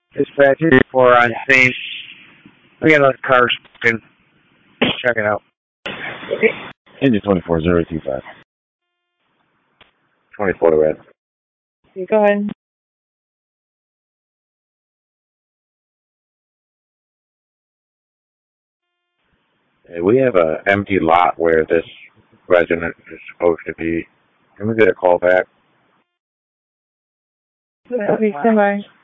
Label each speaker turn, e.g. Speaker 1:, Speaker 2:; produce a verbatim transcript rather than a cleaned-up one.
Speaker 1: Dispatch four on scene. We got another car smoking. Check it out.
Speaker 2: Engine twenty-four zero two five. twenty-four to red.
Speaker 3: Go ahead.
Speaker 2: We have an empty lot where this resident is supposed to be. Can we get a call back?
Speaker 3: Okay, stand by.